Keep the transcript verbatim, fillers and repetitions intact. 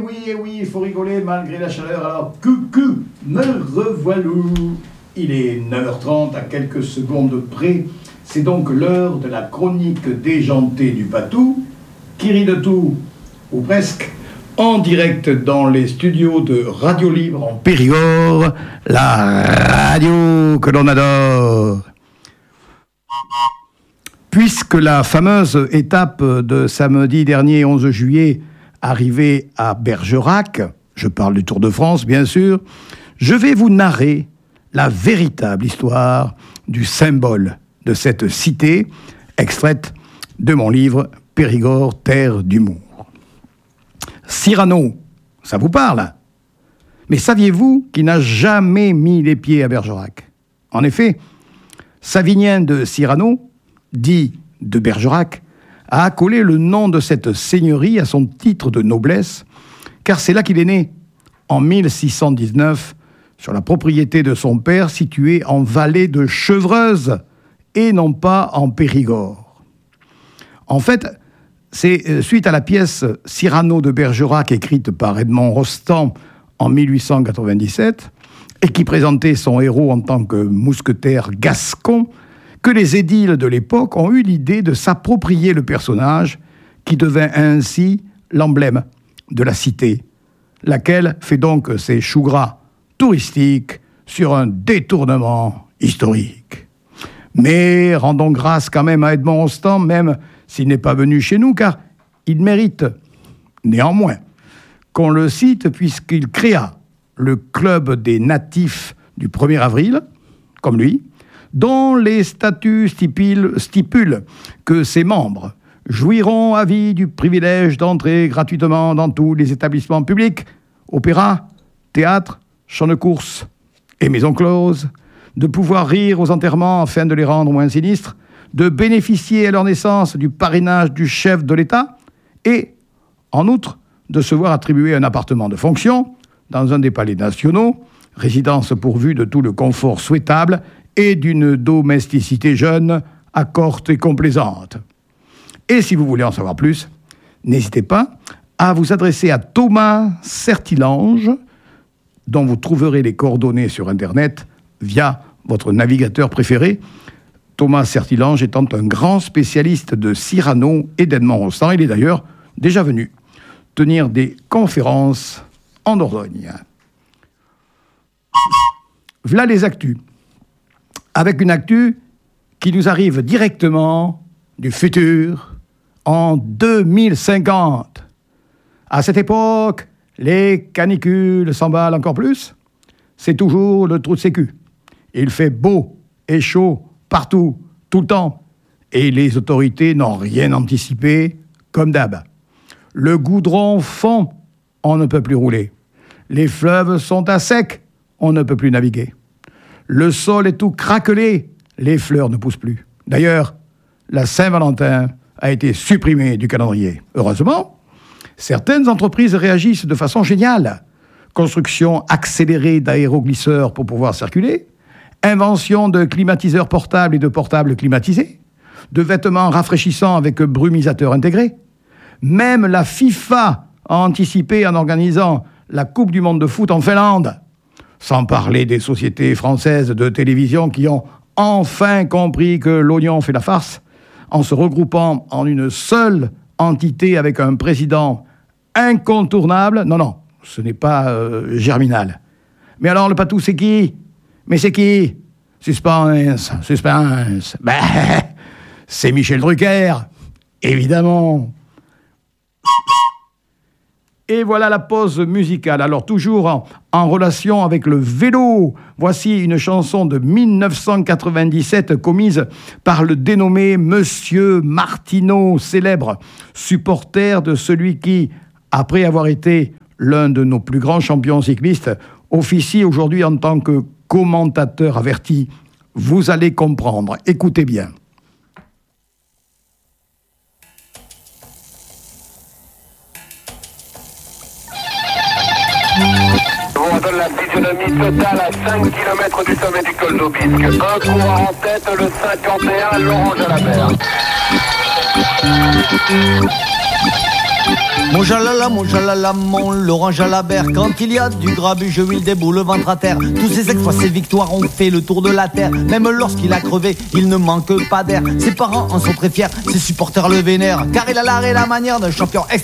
oui, et oui, il faut rigoler malgré la chaleur. Alors, coucou, me revoilou. Il est neuf heures trente, à quelques secondes près. C'est donc l'heure de la chronique déjantée du Patou, qui rit de tout, ou presque, en direct dans les studios de Radio Libre en Périgord, la radio que l'on adore. Puisque la fameuse étape de samedi dernier, onze juillet, arrivée à Bergerac, je parle du Tour de France bien sûr, je vais vous narrer la véritable histoire du symbole de cette cité, extraite de mon livre Périgord, terre d'humour. Cyrano, ça vous parle? Mais saviez-vous qu'il n'a jamais mis les pieds à Bergerac? En effet, Savinien de Cyrano, dit de Bergerac, a accolé le nom de cette seigneurie à son titre de noblesse, car c'est là qu'il est né, en mille six cent dix-neuf, sur la propriété de son père située en vallée de Chevreuse, et non pas en Périgord. En fait, c'est suite à la pièce Cyrano de Bergerac, écrite par Edmond Rostand en mille huit cent quatre-vingt-dix-sept, et qui présentait son héros en tant que mousquetaire gascon, que les édiles de l'époque ont eu l'idée de s'approprier le personnage qui devint ainsi l'emblème de la cité, laquelle fait donc ses choux gras touristiques sur un détournement historique. Mais rendons grâce quand même à Edmond Rostand, même s'il n'est pas venu chez nous, car il mérite néanmoins qu'on le cite puisqu'il créa le club des natifs du premier avril, comme lui, dont les statuts stipulent, stipulent que ses membres jouiront à vie du privilège d'entrer gratuitement dans tous les établissements publics, opéras, théâtres, champs de course et maisons closes, de pouvoir rire aux enterrements afin de les rendre moins sinistres, de bénéficier à leur naissance du parrainage du chef de l'État et, en outre, de se voir attribuer un appartement de fonction dans un des palais nationaux, résidence pourvue de tout le confort souhaitable et d'une domesticité jeune, accorte et complaisante. Et si vous voulez en savoir plus, n'hésitez pas à vous adresser à Thomas Certilange, dont vous trouverez les coordonnées sur Internet via votre navigateur préféré. Thomas Certilange étant un grand spécialiste de Cyrano et d'Edmond Rostand. Il est d'ailleurs déjà venu tenir des conférences en Dordogne. Voilà les actus. Avec une actu qui nous arrive directement du futur, en deux mille cinquante. À cette époque, les canicules s'emballent encore plus. C'est toujours le trou de sécu. Il fait beau et chaud partout, tout le temps. Et les autorités n'ont rien anticipé, comme d'hab. Le goudron fond, on ne peut plus rouler. Les fleuves sont à sec, on ne peut plus naviguer. Le sol est tout craquelé, les fleurs ne poussent plus. D'ailleurs, la Saint-Valentin a été supprimée du calendrier. Heureusement, certaines entreprises réagissent de façon géniale. Construction accélérée d'aéroglisseurs pour pouvoir circuler, invention de climatiseurs portables et de portables climatisés, de vêtements rafraîchissants avec brumisateurs intégrés. Même la FIFA a anticipé en organisant la Coupe du monde de foot en Finlande. Sans parler des sociétés françaises de télévision qui ont enfin compris que l'oignon fait la farce, en se regroupant en une seule entité avec un président incontournable. Non, non, ce n'est pas euh, Germinal. Mais alors, le Patou, c'est qui? Mais c'est qui? Suspense, suspense. Ben, c'est Michel Drucker, évidemment. Et voilà la pause musicale. Alors, toujours en, en relation avec le vélo, voici une chanson de mille neuf cent quatre-vingt-dix-sept commise par le dénommé Monsieur Martineau, célèbre supporter de celui qui, après avoir été l'un de nos plus grands champions cyclistes, officie aujourd'hui en tant que commentateur averti. Vous allez comprendre. Écoutez bien. On donne la physionomie totale à cinq kilomètres du sommet du col d'Aubisque. Un coureur en tête, le cinquante et un, Laurent Jalabert. Mon jalala, mon jalala, mon Laurent Jalabert. Quand il y a du grabuge, il déboule le ventre à terre. Tous ses exploits, ses victoires ont fait le tour de la terre. Même lorsqu'il a crevé, il ne manque pas d'air. Ses parents en sont très fiers, ses supporters le vénèrent. Car il a l'art et la manière d'un champion extraordinaire.